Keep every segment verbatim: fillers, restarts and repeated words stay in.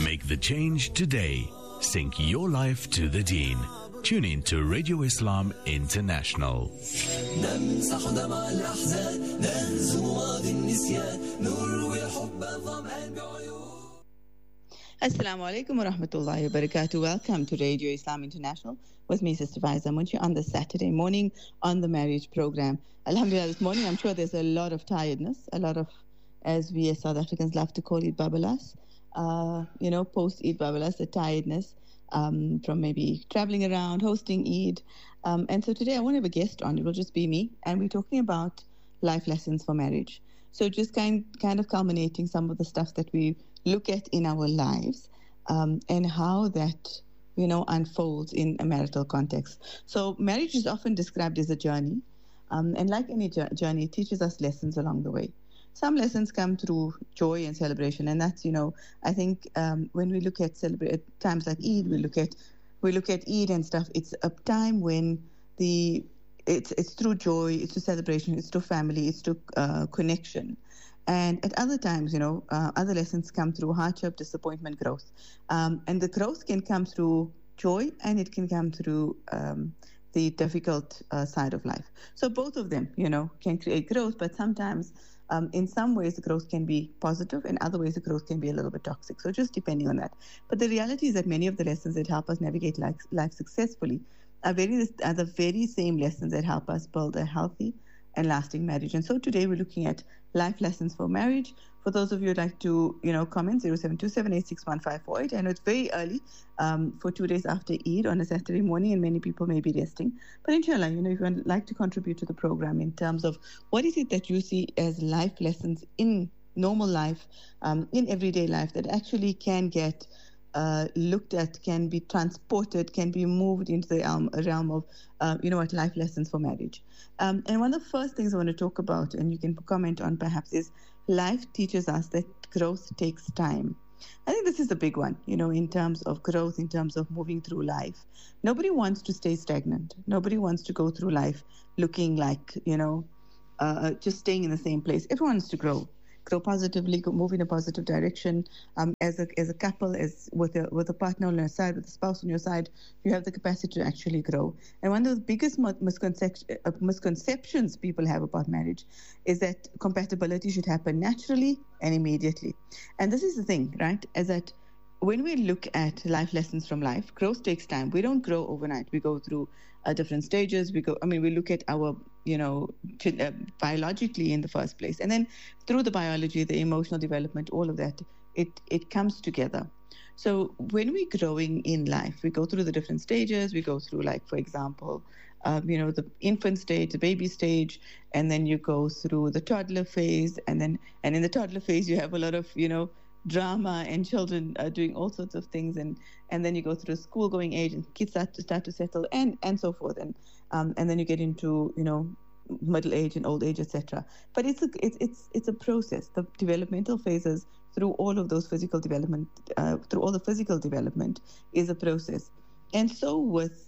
Make the change today. Sync your life to the Deen. Tune in to Radio Islam International. Assalamu alaikum wa rahmatullahi wa barakatuh. Welcome to Radio Islam International with me, Sister Faiza Munshi, on the Saturday morning on the marriage program. Alhamdulillah, this morning I'm sure there's a lot of tiredness, a lot of, as we as South Africans love to call it, babalas. Uh, you know, post-Eid babalas, the tiredness um, from maybe traveling around, hosting Eid. Um, and so today I won't have a guest on. It will just be me. And we're talking about life lessons for marriage. So just kind, kind of culminating some of the stuff that we look at in our lives um, and how that, you know, unfolds in a marital context. So marriage is often described as a journey. Um, and like any journey, it teaches us lessons along the way. Some lessons come through joy and celebration, and that's, you know, I think um, when we look at celebrate times like Eid, we look at we look at Eid and stuff. It's a time when the it's it's through joy, it's through celebration, it's through family, it's through uh, connection. And at other times, you know, uh, other lessons come through hardship, disappointment, growth, um, and the growth can come through joy, and it can come through um, the difficult uh, side of life. So both of them, you know, can create growth, but sometimes. Um, in some ways, the growth can be positive. In other ways, the growth can be a little bit toxic. So just depending on that. But the reality is that many of the lessons that help us navigate life, life successfully are, very, are the very same lessons that help us build a healthy and lasting marriage. And so today we're looking at life lessons for marriage. For those of you who'd like to, you know, comment, zero seven two seven eight six one five four eight. I know it's very early um, for two days after Eid on a Saturday morning, and many people may be resting. But inshallah, you know, if you would like to contribute to the program in terms of what is it that you see as life lessons in normal life, um, in everyday life, that actually can get uh, looked at, can be transported, can be moved into the realm, realm of, uh, you know what, life lessons for marriage. Um, and one of the first things I want to talk about, and you can comment on perhaps, is life teaches us that growth takes time. I think this is the big one, you know, in terms of growth, in terms of moving through life. Nobody wants to stay stagnant. Nobody wants to go through life looking like, you know, uh, just staying in the same place. Everyone wants to grow. Grow positively, go, move in a positive direction. Um, as a as a couple, as with a with a partner on your side, with a spouse on your side, you have the capacity to actually grow. And one of the biggest misconceptions uh, misconceptions people have about marriage is that compatibility should happen naturally and immediately. And this is the thing, right? Is that when we look at life lessons from life, growth takes time. We don't grow overnight. We go through uh, different stages. We go. I mean, we look at our, you know, uh, biologically in the first place, and then through the biology, the emotional development, all of that, it it comes together. So when we're growing in life, we go through the different stages. We go through, like, for example, um, you know, the infant stage, the baby stage, and then you go through the toddler phase, and then and in the toddler phase, you have a lot of, you know, drama and children uh, doing all sorts of things, and and then you go through school going age, and kids start to start to settle, and and so forth, and um and then you get into, you know, middle age and old age, etc. But it's a it's it's it's a process. The developmental phases through all of those physical development uh, through all the physical development is a process, and so with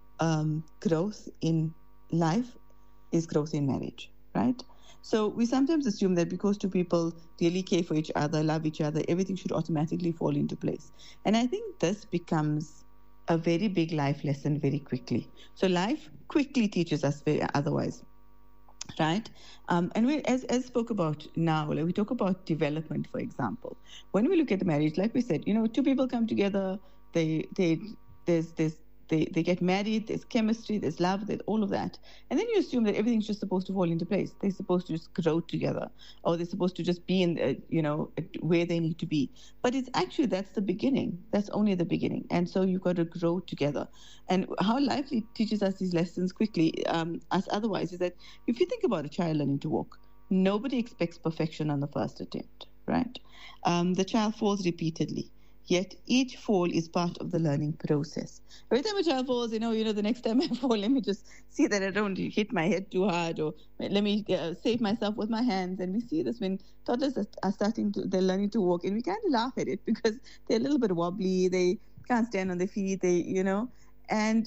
um growth in life is growth in marriage, right? So we sometimes assume that because two people really care for each other, love each other, everything should automatically fall into place. And I think this becomes a very big life lesson very quickly. So life quickly teaches us very otherwise, right? Um, and we, as as spoke about now, like we talk about development, for example. When we look at the marriage, like we said, you know, two people come together, they they there's there's They, they get married, there's chemistry, there's love, there's all of that. And then you assume that everything's just supposed to fall into place. They're supposed to just grow together, or they're supposed to just be in, the, you know, where they need to be. But it's actually, that's the beginning. That's only the beginning. And so you've got to grow together. And how life teaches us these lessons quickly, um, as otherwise, is that if you think about a child learning to walk, nobody expects perfection on the first attempt, right? Um, the child falls repeatedly. Yet each fall is part of the learning process. Every time a child falls, you know, you know, the next time I fall, let me just see that I don't hit my head too hard, or let me uh, save myself with my hands. And we see this when toddlers are starting to, they're learning to walk, and we kind of laugh at it because they're a little bit wobbly, they can't stand on their feet, they, you know, and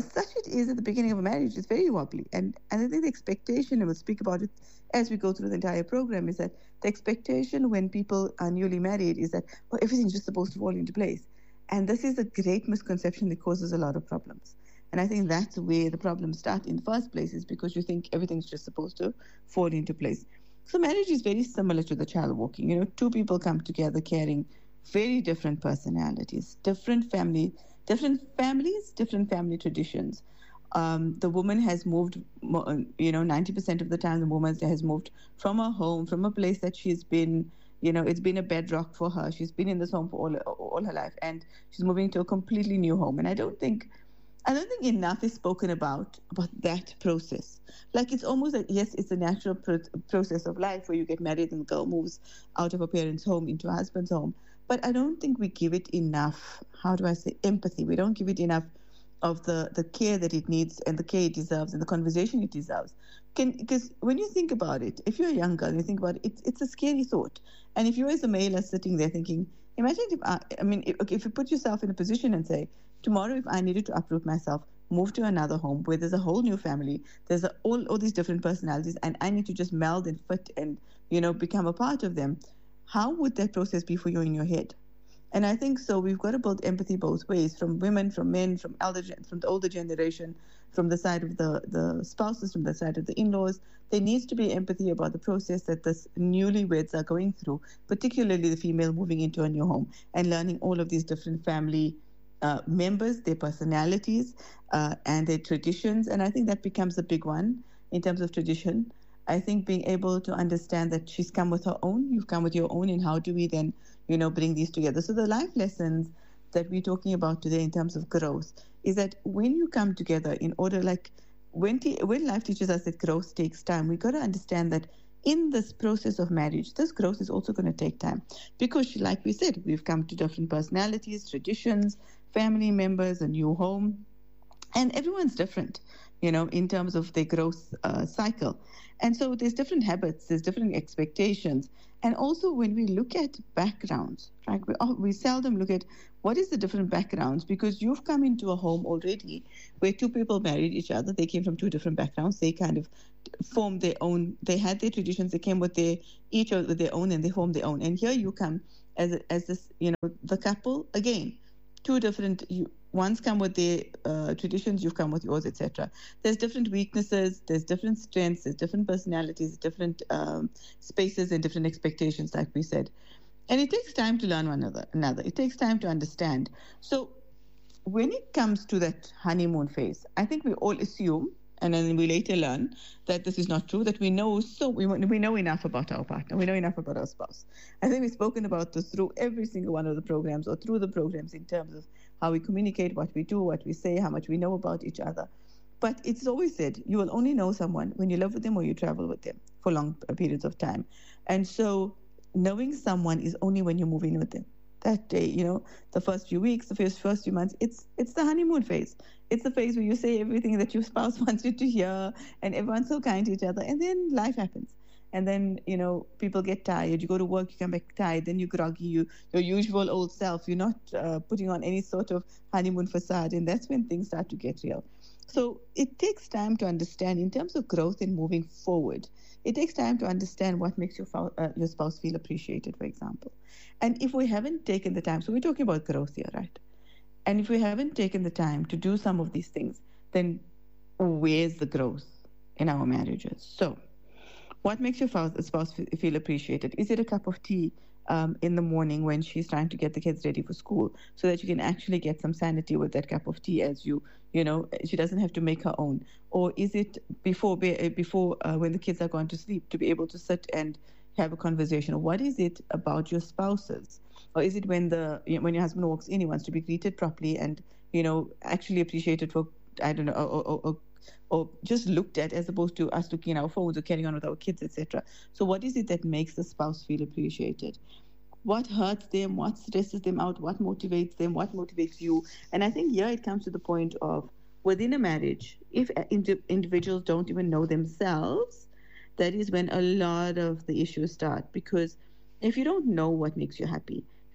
such it is at the beginning of a marriage, it's very wobbly. And, and I think the expectation, and we'll speak about it as we go through the entire program, is that the expectation when people are newly married is that, oh, everything's just supposed to fall into place. And this is a great misconception that causes a lot of problems. And I think that's where the problems start in the first place, is because you think everything's just supposed to fall into place. So marriage is very similar to the child walking. You know, two people come together carrying very different personalities, different family, different families, different family traditions. Um, the woman has moved, you know, ninety percent of the time the woman has moved from her home, from a place that she's been, you know, it's been a bedrock for her. She's been in this home for all, all her life, and she's moving to a completely new home. And I don't think, I don't think enough is spoken about, about that process. Like, it's almost like, yes, it's a natural pro- process of life where you get married and the girl moves out of her parents' home into her husband's home. But I don't think we give it enough, how do I say, empathy. We don't give it enough of the, the care that it needs and the care it deserves and the conversation it deserves. Can, because when you think about it, if you're a young girl and you think about it, it's, it's a scary thought. And if you as a male are sitting there thinking, imagine if I, I mean, if, if you put yourself in a position and say, tomorrow if I needed to uproot myself, move to another home where there's a whole new family, there's a, all, all these different personalities, and I need to just meld and fit and, you know, become a part of them, how would that process be for you in your head? And I think so we've got to build empathy both ways, from women, from men, from elder, from the older generation, from the side of the, the spouses, from the side of the in-laws. There needs to be empathy about the process that this newlyweds are going through, particularly the female moving into a new home and learning all of these different family uh, members, their personalities, uh, and their traditions. And I think that becomes a big one in terms of tradition. I think being able to understand that she's come with her own, you've come with your own, and how do we then, you know, bring these together? So the life lessons that we're talking about today in terms of growth is that when you come together in order, like when, te- when life teaches us that growth takes time, we got to understand that in this process of marriage, this growth is also going to take time, because like we said, we've come to different personalities, traditions, family members, a new home, and everyone's different, you know, in terms of their growth uh, cycle. And so there's different habits, there's different expectations. And also when we look at backgrounds, right, we, oh, we seldom look at what is the different backgrounds, because you've come into a home already where two people married each other. They came from two different backgrounds. They kind of formed their own, they had their traditions, they came with their, each with their own, and they formed their own. And here you come as, as this, you know, the couple, again, two different, you, one's come with their uh, traditions, you've come with yours, et cetera. There's different weaknesses, there's different strengths, there's different personalities, different um, spaces and different expectations, like we said. And it takes time to learn one another. another. It takes time to understand. So when it comes to that honeymoon phase, I think we all assume, and then we later learn that this is not true, that we know so we, we know enough about our partner, we know enough about our spouse. I think we've spoken about this through every single one of the programs, or through the programs, in terms of how we communicate, what we do, what we say, how much we know about each other. But it's always said, you will only know someone when you live with them or you travel with them for long periods of time. And so knowing someone is only when you move in with them. That day, you know, the first few weeks, the first first few months, it's it's the honeymoon phase. It's the phase where you say everything that your spouse wants you to hear, and everyone's so kind to each other, and then life happens. And then, you know, people get tired. You go to work, you come back tired, then you're groggy, you, your usual old self. You're not uh, putting on any sort of honeymoon facade, and that's when things start to get real. So it takes time to understand, in terms of growth and moving forward, it takes time to understand what makes your, uh, your spouse feel appreciated, for example. And if we haven't taken the time, so we're talking about growth here, right? And if we haven't taken the time to do some of these things, then where's the growth in our marriages? So what makes your spouse feel appreciated? Is it a cup of tea um, in the morning when she's trying to get the kids ready for school, so that you can actually get some sanity with that cup of tea, as you, you know, she doesn't have to make her own? Or is it before, before uh, when the kids are going to sleep, to be able to sit and have a conversation? What is it about your spouses? Or is it when the when your husband walks in, he wants to be greeted properly and, you know, actually appreciated for, I don't know, or, or, or, or just looked at, as opposed to us looking at our phones or carrying on with our kids, et cetera. So what is it that makes the spouse feel appreciated? What hurts them? What stresses them out? What motivates them? What motivates you? And I think here it comes to the point of, within a marriage, if ind- individuals don't even know themselves, that is when a lot of the issues start. Because if you don't know what makes you happy, if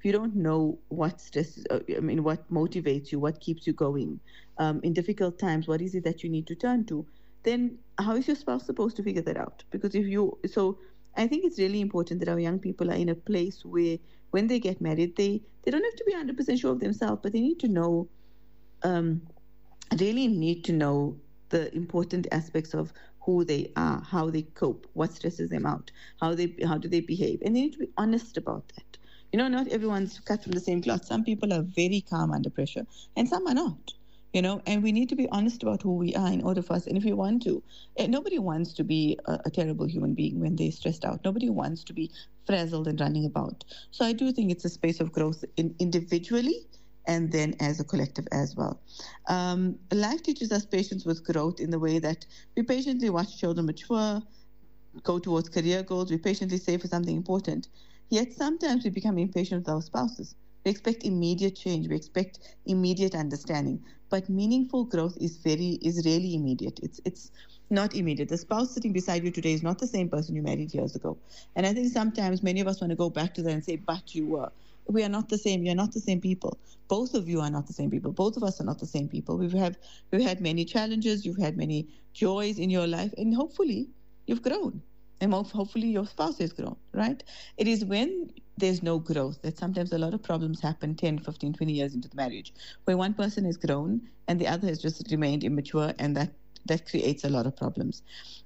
you don't know what stresses, uh, I mean, what motivates you, what keeps you going um, in difficult times, what is it that you need to turn to, then how is your spouse supposed to figure that out? Because if you, so I think it's really important that our young people are in a place where when they get married, they, they don't have to be one hundred percent sure of themselves, but they need to know, um, really need to know the important aspects of who they are, how they cope, what stresses them out, how they how do they behave, and they need to be honest about that. You know, not everyone's cut from the same cloth. Some people are very calm under pressure, and some are not. You know, and we need to be honest about who we are in order for us. And if we want to, eh, nobody wants to be a, a terrible human being when they're stressed out. Nobody wants to be frazzled and running about. So I do think it's a space of growth in, individually and then as a collective as well. Um, life teaches us patience with growth in the way that we patiently watch children mature, go towards career goals, we patiently save for something important. Yet sometimes we become impatient with our spouses. We expect immediate change, we expect immediate understanding, but meaningful growth is very is really immediate. It's it's not immediate. The spouse sitting beside you today is not the same person you married years ago. And I think sometimes many of us want to go back to that and say, but you were. We are not the same. You're not the same people. Both of you are not the same people. Both of us are not the same people. We've had we've had many challenges. You've had many joys in your life, and hopefully you've grown, and hopefully your spouse has grown. Right? It is when there's no growth that sometimes a lot of problems happen ten, fifteen, twenty years into the marriage, where one person has grown and the other has just remained immature, and that that creates a lot of problems.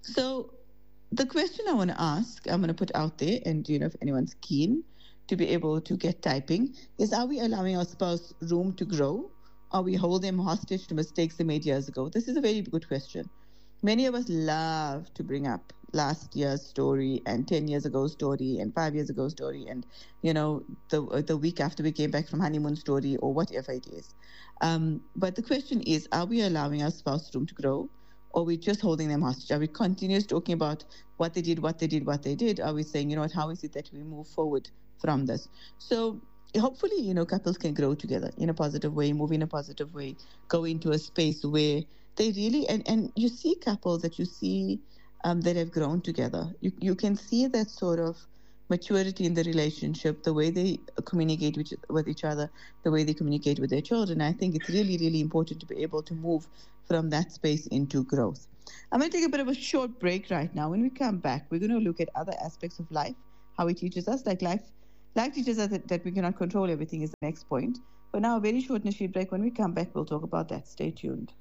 So the question I want to ask, I'm going to put out there, and you know, if anyone's keen to be able to get typing, is are we allowing our spouse room to grow? Or we hold them hostage to mistakes they made years ago? This is a very good question. Many of us love to bring up last year's story and ten years ago story and five years ago story and, you know, the the week after we came back from honeymoon story or whatever it is. Um, but the question is, are we allowing our spouse room to grow? Or are we just holding them hostage? Are we continuously talking about what they did, what they did, what they did? Are we saying, you know what, how is it that we move forward from this? So hopefully, you know, couples can grow together in a positive way, move in a positive way, go into a space where they really, and, and you see couples that you see um, that have grown together. You, you can see that sort of maturity in the relationship, the way they communicate with, with each other, the way they communicate with their children. I think it's really, really important to be able to move from that space into growth. I'm going to take a bit of a short break right now. When we come back, we're going to look at other aspects of life, how it teaches us, like life. Life teaches us that, that we cannot control everything is the next point. But now a very short nasheed break. When we come back, we'll talk about that. Stay tuned.